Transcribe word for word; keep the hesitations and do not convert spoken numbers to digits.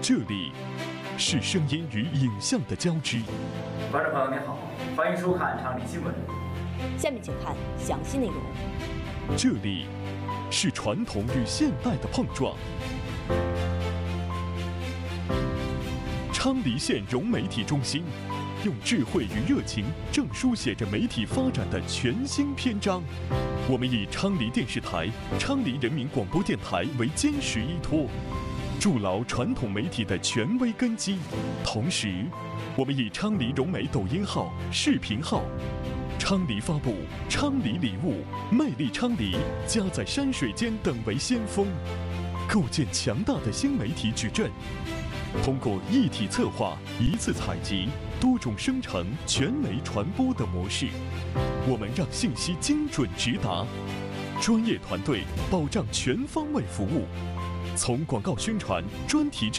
这里是声音与影像的交织。 观众朋友您好，欢迎收看昌黎新闻。 下面请看详细内容。 这里是传统与现代的碰撞。昌黎县融媒体中心用智慧与热情，正书写着媒体发展的全新篇章。我们以昌黎电视台、昌黎人民广播电台为坚实依托，筑牢传统媒体的权威根基。同时，我们以昌黎融媒抖音号、视频号、昌黎发布、昌黎礼物、魅力昌黎、家在山水间等为先锋，构建强大的新媒体矩阵。通过一体策划、一次采集、多种生成、全媒传播的模式，我们让信息精准直达，专业团队保障全方位服务，从广告宣传、专题制